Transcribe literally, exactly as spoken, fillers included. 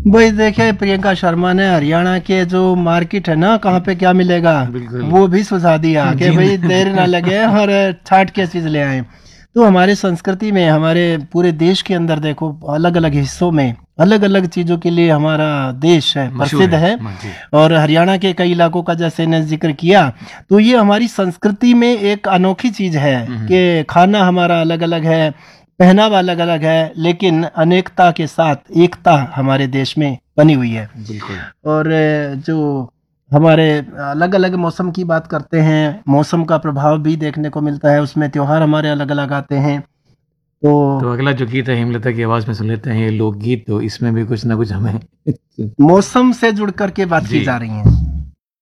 भाई देखिए, प्रियंका शर्मा ने हरियाणा के जो मार्केट है ना, कहाँ पे क्या मिलेगा, वो भी सुझा दिया कि भाई देर ना लगे और छाट के चीज ले आए। तो हमारे संस्कृति में, हमारे पूरे देश के अंदर देखो, अलग अलग हिस्सों में अलग अलग चीजों के लिए हमारा देश है प्रसिद्ध है, है। और हरियाणा के कई इलाकों का जैसे ने जिक्र किया, तो ये हमारी संस्कृति में एक अनोखी चीज है कि खाना हमारा अलग अलग है, पहनावा अलग अलग है, लेकिन अनेकता के साथ एकता हमारे देश में बनी हुई है। बिल्कुल। और जो हमारे अलग अलग मौसम की बात करते हैं, मौसम का प्रभाव भी देखने को मिलता है, उसमें त्योहार हमारे अलग अलग आते हैं। तो, तो अगला जो गीत है हेमलता की आवाज में सुन लेते हैं, ये लोकगीत, तो इसमें भी कुछ ना कुछ हमें मौसम से जुड़ करके बात की जा रही है।